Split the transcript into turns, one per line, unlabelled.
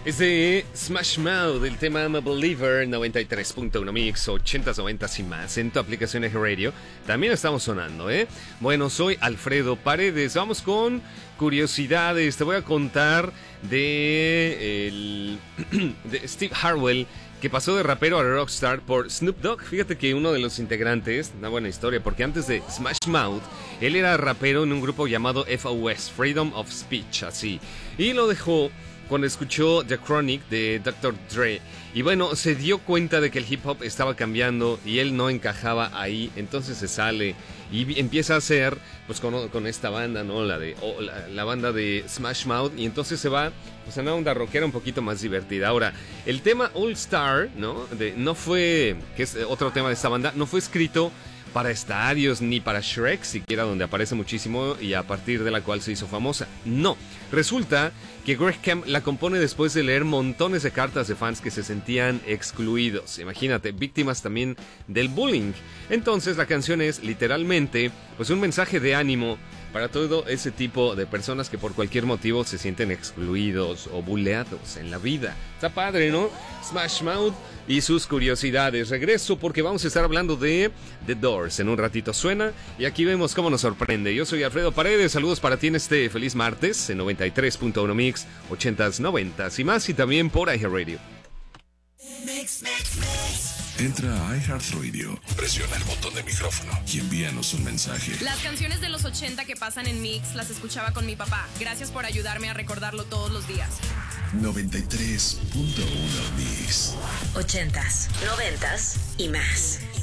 Es de Smash Mouth, el tema I'm a Believer, 93.1 Mix, 80s, 90s y más en tu aplicación Eje Radio. También estamos sonando, ¿eh? Bueno, soy Alfredo Paredes. Vamos con curiosidades. Te voy a contar de Steve Harwell, que pasó de rapero a rockstar por Snoop Dogg. Fíjate que uno de los integrantes, una buena historia, porque antes de Smash Mouth, él era rapero en un grupo llamado FOS, Freedom of Speech, así. Y lo dejó cuando escuchó The Chronic de Dr. Dre. Y bueno, se dio cuenta de que el hip hop estaba cambiando y él no encajaba ahí. Entonces se sale y empieza a hacer, pues con esta banda, ¿no? La banda de Smash Mouth. Y entonces se va, pues a una onda rockera un poquito más divertida. Ahora, el tema All Star, ¿no? No fue, que es otro tema de esta banda, no fue escrito para estadios ni para Shrek siquiera, donde aparece muchísimo y a partir de la cual se hizo famosa. No, resulta que Greg Kemp la compone después de leer montones de cartas de fans que se sentían excluidos. Imagínate, víctimas también del bullying. Entonces la canción es literalmente pues un mensaje de ánimo para todo ese tipo de personas que por cualquier motivo se sienten excluidos o bulleados en la vida. Está padre, ¿no? Smash Mouth y sus curiosidades. Regreso porque vamos a estar hablando de The Doors. En un ratito suena y aquí vemos cómo nos sorprende. Yo soy Alfredo Paredes. Saludos para ti en este feliz martes en 93.1 Mix, 80s, 90s y más, y también por iHeartRadio.
Entra a iHeartRadio, presiona el botón de micrófono y envíanos un mensaje.
Las canciones de los 80 que pasan en Mix las escuchaba con mi papá. Gracias por ayudarme a recordarlo todos los días.
93.1 Mix.
80s, 90s y más.